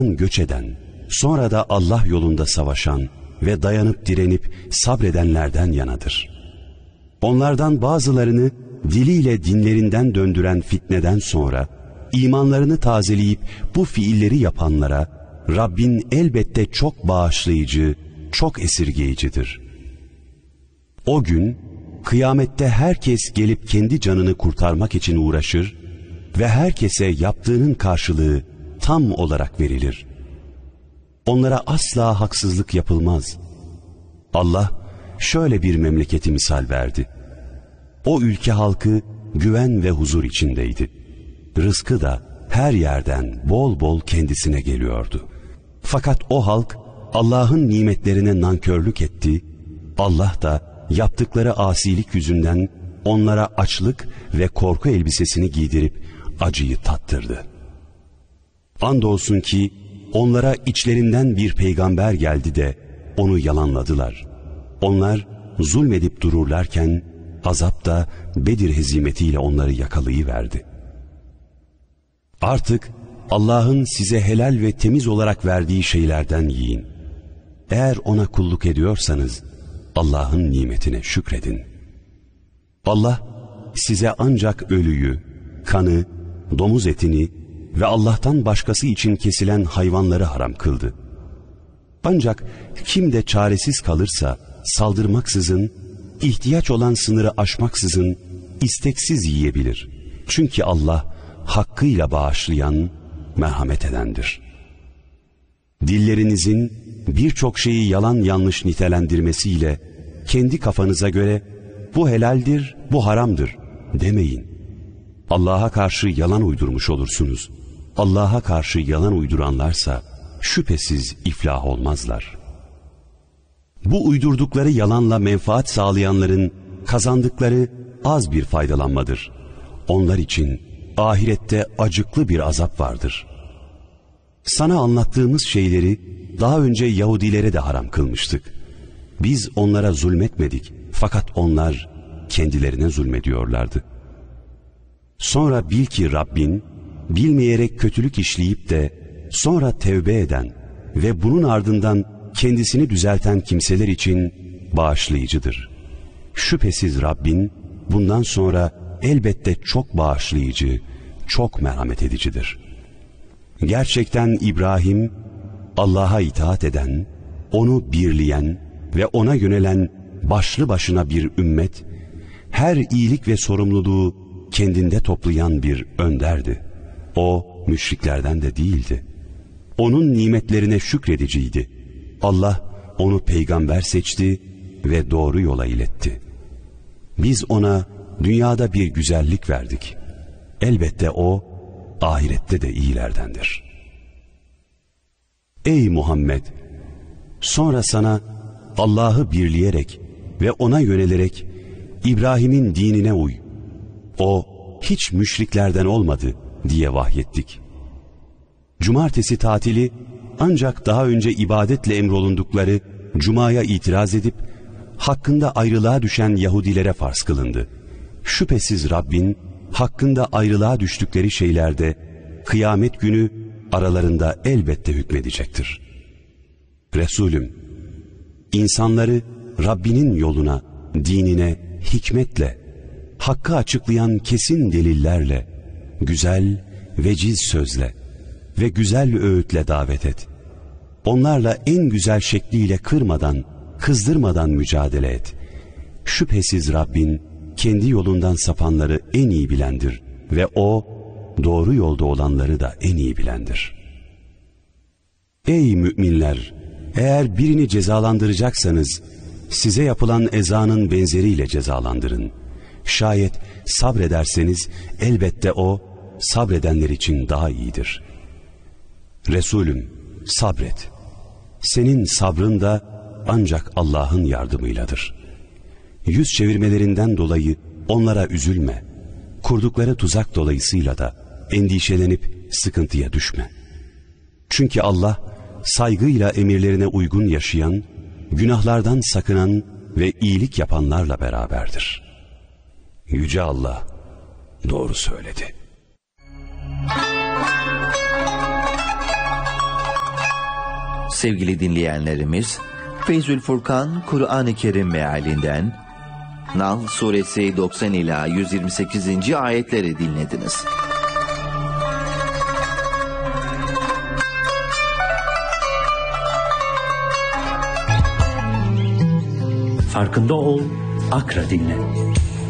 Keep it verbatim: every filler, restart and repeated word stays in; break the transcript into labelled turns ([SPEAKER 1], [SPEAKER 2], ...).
[SPEAKER 1] göç eden, sonra da Allah yolunda savaşan ve dayanıp direnip sabredenlerden yanadır. Onlardan bazılarını diliyle dinlerinden döndüren fitneden sonra imanlarını tazeleyip bu fiilleri yapanlara Rabbin elbette çok bağışlayıcı, çok esirgeyicidir. O gün kıyamette herkes gelip kendi canını kurtarmak için uğraşır ve herkese yaptığının karşılığı tam olarak verilir. Onlara asla haksızlık yapılmaz. Allah şöyle bir memleketi misal verdi. O ülke halkı güven ve huzur içindeydi. Rızkı da her yerden bol bol kendisine geliyordu. Fakat o halk Allah'ın nimetlerine nankörlük etti. Allah da yaptıkları asilik yüzünden onlara açlık ve korku elbisesini giydirip acıyı tattırdı. Andolsun ki onlara içlerinden bir peygamber geldi de onu yalanladılar. Onlar zulmedip dururlarken azap da Bedir hezimetiyle onları yakalayıverdi. Artık Allah'ın size helal ve temiz olarak verdiği şeylerden yiyin. Eğer ona kulluk ediyorsanız Allah'ın nimetine şükredin. Allah size ancak ölüyü, kanı, domuz etini ve Allah'tan başkası için kesilen hayvanları haram kıldı. Ancak kim de çaresiz kalırsa saldırmaksızın, ihtiyaç olan sınırı aşmaksızın isteksiz yiyebilir. Çünkü Allah hakkıyla bağışlayan, merhamet edendir. Dillerinizin birçok şeyi yalan yanlış nitelendirmesiyle kendi kafanıza göre bu helaldir, bu haramdır demeyin. Allah'a karşı yalan uydurmuş olursunuz. Allah'a karşı yalan uyduranlarsa şüphesiz iflah olmazlar. Bu uydurdukları yalanla menfaat sağlayanların kazandıkları az bir faydalanmadır. Onlar için ahirette acıklı bir azap vardır. Sana anlattığımız şeyleri daha önce Yahudilere de haram kılmıştık. Biz onlara zulmetmedik, fakat onlar kendilerine zulmediyorlardı. Sonra bil ki Rabbin, bilmeyerek kötülük işleyip de sonra tevbe eden ve bunun ardından kendisini düzelten kimseler için bağışlayıcıdır. Şüphesiz Rabbin bundan sonra elbette çok bağışlayıcı, çok merhamet edicidir. Gerçekten İbrahim, Allah'a itaat eden, onu birleyen ve ona yönelen başlı başına bir ümmet, her iyilik ve sorumluluğu kendinde toplayan bir önderdi. O müşriklerden de değildi. Onun nimetlerine şükrediciydi. Allah onu peygamber seçti ve doğru yola iletti. Biz ona dünyada bir güzellik verdik. Elbette o ahirette de iyilerdendir. Ey Muhammed! Sonra sana Allah'ı birleyerek ve ona yönelerek İbrahim'in dinine uy. O hiç müşriklerden olmadı diye vahyettik. Cumartesi tatili ancak daha önce ibadetle emrolundukları Cuma'ya itiraz edip hakkında ayrılığa düşen Yahudilere farz kılındı. Şüphesiz Rabbin hakkında ayrılığa düştükleri şeylerde kıyamet günü aralarında elbette hükmedecektir. Resulüm, insanları Rabbinin yoluna, dinine, hikmetle, hakkı açıklayan kesin delillerle, güzel, veciz sözle ve güzel öğütle davet et. Onlarla en güzel şekliyle kırmadan, kızdırmadan mücadele et. Şüphesiz Rabbin kendi yolundan sapanları en iyi bilendir ve O doğru yolda olanları da en iyi bilendir. Ey müminler! Eğer birini cezalandıracaksanız size yapılan ezanın benzeriyle cezalandırın. Şayet sabrederseniz elbette O sabredenler için daha iyidir. Resulüm, sabret. Senin sabrın da ancak Allah'ın yardımıyladır. Yüz çevirmelerinden dolayı onlara üzülme. Kurdukları tuzak dolayısıyla da endişelenip sıkıntıya düşme. Çünkü Allah saygıyla emirlerine uygun yaşayan, günahlardan sakınan ve iyilik yapanlarla beraberdir. Yüce Allah doğru söyledi.
[SPEAKER 2] Sevgili dinleyenlerimiz, Feyzül Furkan Kur'an-ı Kerim mealinden Nahl suresi doksan ila yüz yirmi sekizinci ayetleri dinlediniz.
[SPEAKER 3] Farkında ol, Akra dinle.